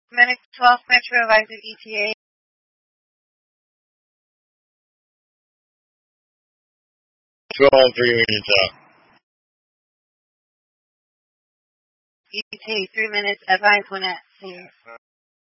Minute 12 Metro advisor ETA. 12, 3 minutes out. ETA 3 minutes, advise when at